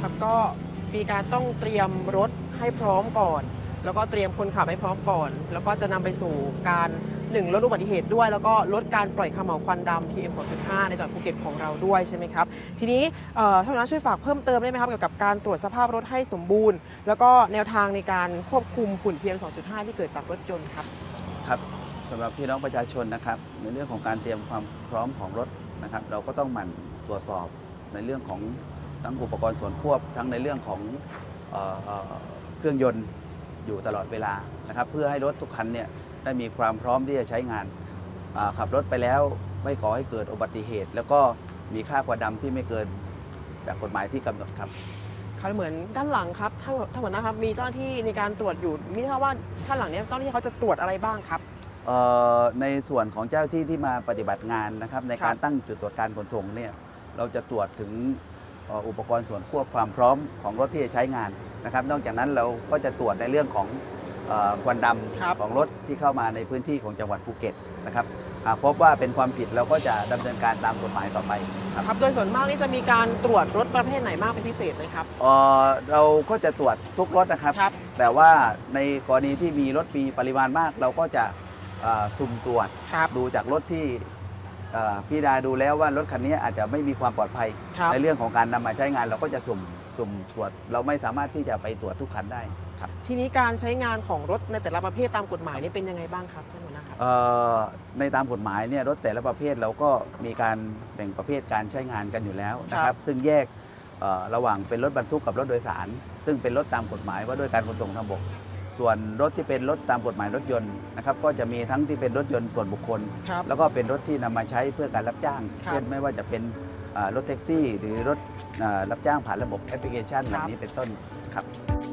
ครับก็มีการต้องเตรียมรถให้พร้อมก่อนแล้วก็เตรียมคนขับให้พร้อมก่อนแล้วก็จะนำไปสู่การ1ลดอุบัติเหตุด้วยแล้วก็ลดการปล่อยขม่าวควันดำ PM 2.5 ในจังหวัดภูเก็ตของเราด้วยใช่ไหมครับทีนี้ท่านหัวหน้าช่วยฝากเพิ่มเติมได้ไหมครับเกี่ยวกับการตรวจสภาพรถให้สมบูรณ์แล้วก็แนวทางในการควบคุมฝุ่น PM 2.5 ที่เกิดจากรถยนต์ครับครับสำหรับพี่น้องประชาชนนะครับในเรื่องของการเตรียมความพร้อมของรถนะครับเราก็ต้องหมั่นตรวจสอบในเรื่องของทั้งอุปกรณ์ส่วนควบทั้งในเรื่องของเครื่องยนต์อยู่ตลอดเวลานะครับเพื่อให้รถทุกคันเนี่ยได้มีความพร้อมที่จะใช้งานขับรถไปแล้วไม่ก่อให้เกิดอุบัติเหตุแล้วก็มีค่าควันดำที่ไม่เกินจากกฎหมายที่กำหนดครับครับเหมือนด้านหลังครับท่านหัวหน้าครับมีเจ้าหน้าที่ในการตรวจอยู่ไม่ทราบว่าท่านหลังนี้เจ้าหน้าที่เขาจะตรวจอะไรบ้างครับในส่วนของเจ้าที่มาปฏิบัติงานนะครับในการตั้งจุดตรวจการขนส่งเนี่ยเราจะตรวจถึงอุปกรณ์ส่วนควบความพร้อมของรถที่จะใช้งานนะครับนอกจากนั้นเราก็จะตรวจในเรื่องของควันดำของรถที่เข้ามาในพื้นที่ของจังหวัดภูเก็ตนะครับหากพบว่าเป็นความผิดเราก็จะดำเนินการตามกฎหมายต่อไปครับโดยส่วนมากนี่จะมีการตรวจรถประเภทไหนมากเป็นพิเศษไหมครับเราก็จะตรวจทุกรถนะครับแต่ว่าในกรณีที่มีรถมีปริมาณมากเราก็จะสุ่มตรวจดูจากรถที่พี่ดาดูแล้วว่ารถคันนี้อาจจะไม่มีความปลอดภัยในเรื่องของการนำมาใช้งานเราก็จะสุ่มตรวจเราไม่สามารถที่จะไปตรวจทุกคันได้ครับทีนี้การใช้งานของรถในแต่ละประเภทตามกฎหมายนี่เป็นยังไงบ้างครับท่านหัวหน้าครับในตามกฎหมายเนี่ยรถแต่ละประเภทเราก็มีการแบ่งประเภทการใช้งานกันอยู่แล้วนะครับซึ่งแยกระหว่างเป็นรถบรรทุกกับรถโดยสารซึ่งเป็นรถตามกฎหมายว่าด้วยการขนส่งทางบกส่วนรถที่เป็นรถตามกฎหมายรถยนต์นะครับก็จะมีทั้งที่เป็นรถยนต์ส่วนบุคคลแล้วก็เป็นรถที่นำมาใช้เพื่อการรับจ้างเช่นไม่ว่าจะเป็นรถแท็กซี่หรือรถรับจ้างผ่านระบบแอปพลิเคชันแบบนี้เป็นต้นครับ